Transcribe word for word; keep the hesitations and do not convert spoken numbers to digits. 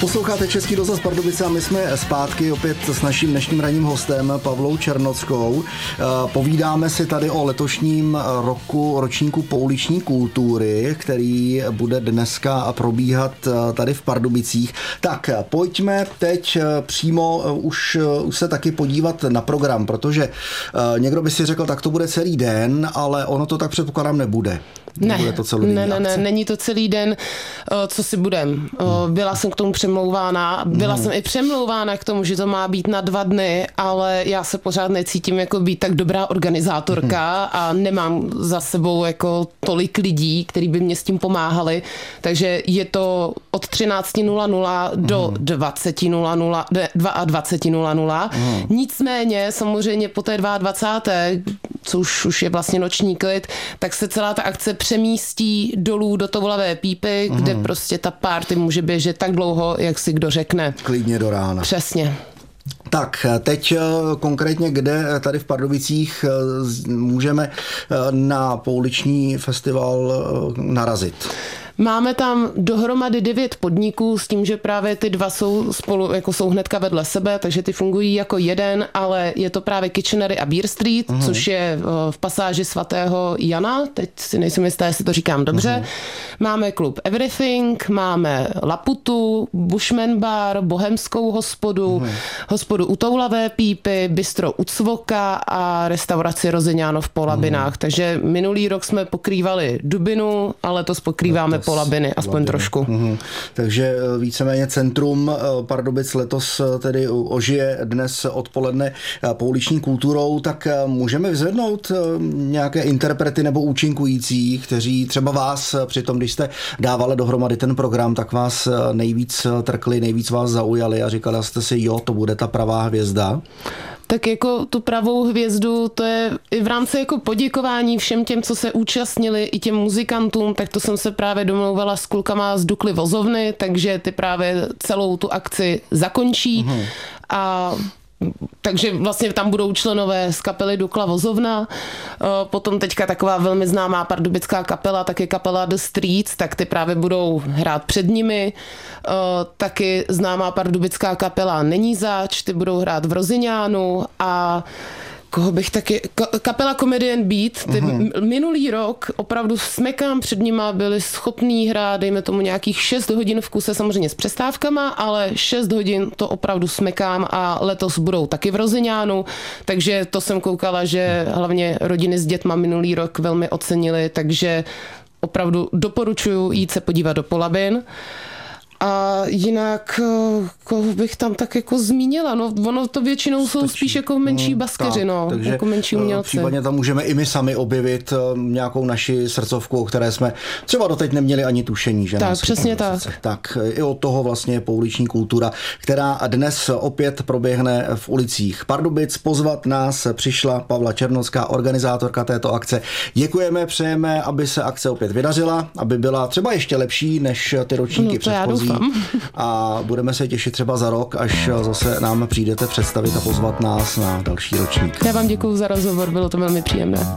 Posloucháte Český rozhlas Pardubice a my jsme zpátky opět s naším dnešním ranním hostem Pavlou Černockou. Povídáme si tady o letošním roku ročníku pouliční kultury, který bude dneska probíhat tady v Pardubicích. Tak pojďme teď přímo už, už se taky podívat na program, protože někdo by si řekl, tak to bude celý den, ale ono to tak předpokládám nebude. Ne, to ne, ne, ne, není to celý den, co si budem. Byla jsem k tomu přemlouvána, byla hmm. jsem i přemlouvána k tomu, že to má být na dva dny, ale já se pořád necítím jako být tak dobrá organizátorka hmm. a nemám za sebou jako tolik lidí, kteří by mě s tím pomáhali, takže je to od třináct nula nula do hmm. dvacet nula nula, dvacet dva nula nula. Hmm. Nicméně samozřejmě po té dvacáté druhé co už, už je vlastně noční klid, tak se celá ta akce přemístí dolů do Toulavé Pípy, mm. kde prostě ta party může běžet tak dlouho, jak si kdo řekne. Klidně do rána. Přesně. Tak, teď konkrétně, kde tady v Pardubicích můžeme na pouliční festival narazit? Máme tam dohromady devět podniků s tím, že právě ty dva jsou spolu, jako jsou hnedka vedle sebe, takže ty fungují jako jeden, ale je to právě Kitchenery a Beer Street, uh-huh. což je v pasáži svatého Jana, teď si nejsem jistá, jestli to říkám dobře. Uh-huh. Máme klub Everything, máme Laputu, Bushman Bar, Bohemskou hospodu, uh-huh. hospodu u Toulavé Pípy, bistro u Cvoka a restauraci Rozeňáno v Polabinách. Uh-huh. Takže minulý rok jsme pokrývali Dubinu, ale letos pokrýváme Polabiny, aspoň Labiny. trošku. Mm-hmm. Takže víceméně centrum Pardubic letos tedy ožije dnes odpoledne pouliční kulturou, tak můžeme vyzvednout nějaké interprety nebo účinkující, kteří třeba vás přitom, když jste dávali dohromady ten program, tak vás nejvíc trkli, nejvíc vás zaujali a říkali jste si, jo, to bude ta pravá hvězda. Tak jako tu pravou hvězdu, to je i v rámci jako poděkování všem těm, co se účastnili, i těm muzikantům, tak to jsem se právě domlouvala s klukama z Dukly Vozovny, takže ty právě celou tu akci zakončí mm-hmm. a takže vlastně tam budou členové z kapely Dukla Vozovna, potom teďka taková velmi známá pardubická kapela, taky kapela The Streets, tak ty právě budou hrát před nimi, taky známá pardubická kapela Není zač, ty budou hrát v Rozeňánu a koho bych taky, kapela Comedian Beat, ty uh-huh. minulý rok opravdu smekám před nima, byli schopní hrát, dejme tomu nějakých šest hodin v kuse, samozřejmě s přestávkama, ale šest hodin to opravdu smekám a letos budou taky v Rozeňánu, takže to jsem koukala, že hlavně rodiny s dětma minulý rok velmi ocenili, takže opravdu doporučuji jít se podívat do Polabin. A jinak, koho bych tam tak jako zmínila, no ono to většinou Stačí. jsou spíš jako menší baskeři, tak, no, takže jako menší umělci. Případně tam můžeme i my sami objevit nějakou naši srdcovku, o které jsme třeba doteď neměli ani tušení, že? Tak, přesně tak. Tak i od toho vlastně je pouliční kultura, která dnes opět proběhne v ulicích Pardubic. Pozvat nás přišla Pavla Černocká, organizátorka této akce. Děkujeme, přejeme, aby se akce opět vydařila, aby byla třeba ještě lepší než ty ročníky no, předchozí. A budeme se těšit třeba za rok, až zase nám přijdete představit a pozvat nás na další ročník. Já vám děkuju za rozhovor, bylo to velmi příjemné.